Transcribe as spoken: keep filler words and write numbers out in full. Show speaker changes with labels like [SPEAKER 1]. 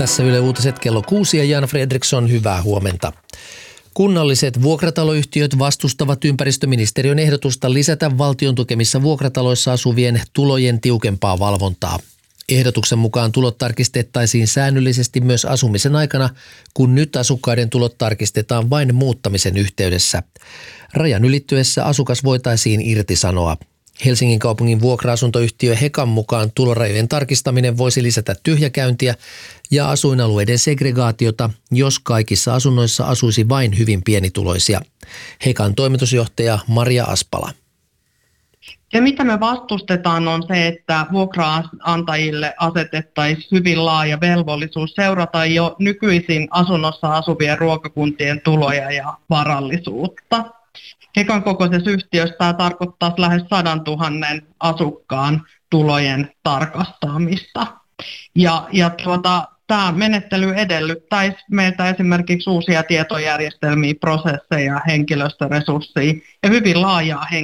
[SPEAKER 1] Tässä Yle Uutiset kello kuusi ja Jan Fredriksson, hyvää huomenta. Kunnalliset vuokrataloyhtiöt vastustavat ympäristöministeriön ehdotusta lisätä valtion tukemissa vuokrataloissa asuvien tulojen tiukempaa valvontaa. Ehdotuksen mukaan tulot tarkistettaisiin säännöllisesti myös asumisen aikana, kun nyt asukkaiden tulot tarkistetaan vain muuttamisen yhteydessä. Rajan ylittyessä asukas voitaisiin irtisanoa. Helsingin kaupungin vuokra-asuntoyhtiö Hekan mukaan tulorajojen tarkistaminen voisi lisätä tyhjäkäyntiä ja asuinalueiden segregaatiota, jos kaikissa asunnoissa asuisi vain hyvin pienituloisia. Hekan toimitusjohtaja Maria Aspala.
[SPEAKER 2] Se, mitä me vastustetaan, on se, että vuokraantajille asetettaisiin hyvin laaja velvollisuus seurata jo nykyisin asunnossa asuvien ruokakuntien tuloja ja varallisuutta. Hekan kokoisessa yhtiössä tämä tarkoittaa lähes sadantuhannen asukkaan tulojen tarkastamista. Ja, ja tuota, tämä menettely edellyttäisi meiltä esimerkiksi uusia tietojärjestelmiä, prosesseja, henkilöstöresursseja ja hyvin laajaa henkilöstöä.